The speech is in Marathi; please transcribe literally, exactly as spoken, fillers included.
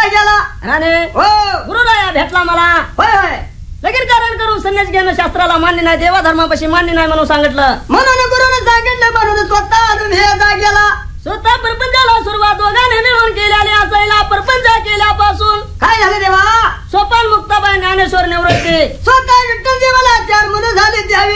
गेला राणे हो गुरुराया भेटला मला होय होय लगीन कारण करून संन्यास घेणं शास्त्राला मान्य नाही देवा धर्मापाशी मान्य नाही म्हणून सांगितलं म्हणून गुरुने सांगितलं म्हणून स्वतः आणून हे जागेला स्वतः प्रपंचाला सुरुवात दोघांनी मिळून केल्याने असायला प्रपंच केल्यापासून काय झालं देवा सोपान मुक्ताबाई ज्ञानेश्वर निवृत्ती स्वतः विठ्ठल देवाला चार मुलं झाली त्यावेळी